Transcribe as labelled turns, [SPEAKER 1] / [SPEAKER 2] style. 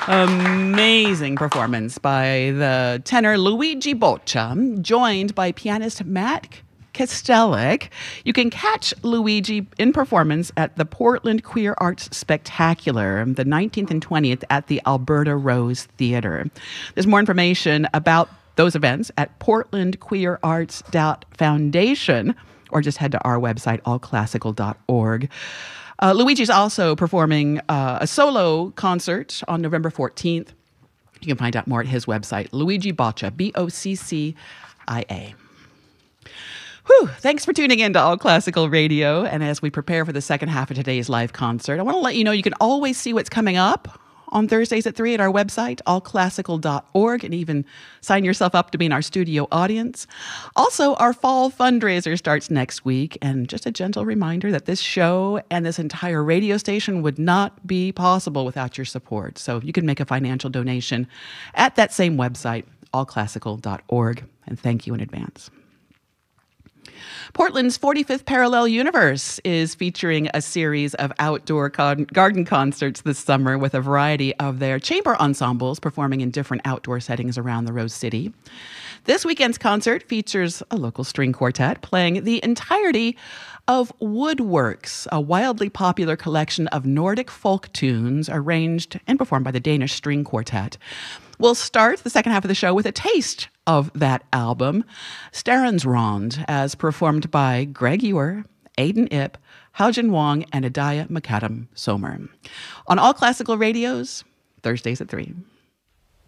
[SPEAKER 1] Amazing performance by the tenor Luigi Boccia, joined by pianist Matt Kostelic. You can catch Luigi in performance at the Portland Queer Arts Spectacular, the 19th and 20th at the Alberta Rose Theatre. There's more information about those events at portlandqueerarts.foundation, or just head to our website, allclassical.org. Luigi's also performing a solo concert on November 14th. You can find out more at his website, Luigi Boccia, Boccia. Thanks for tuning in to All Classical Radio. And as we prepare for the second half of today's live concert, I want to let you know you can always see what's coming up on Thursdays at 3 at our website, allclassical.org, and even sign yourself up to be in our studio audience. Also, our fall fundraiser starts next week, and just a gentle reminder that this show and this entire radio station would not be possible without your support. So you can make a financial donation at that same website, allclassical.org, and thank you in advance. Portland's 45th Parallel Universe is featuring a series of outdoor garden concerts this summer with a variety of their chamber ensembles performing in different outdoor settings around the Rose City. This weekend's concert features a local string quartet playing the entirety of Woodworks, a wildly popular collection of Nordic folk tunes arranged and performed by the Danish String Quartet. We'll start the second half of the show with a taste of that album, Sterensrond, as performed by Greg Ewer, Aidan Ip, Haojin Wong, and Adaya McAdam Somer. On All Classical Radios, Thursdays at 3.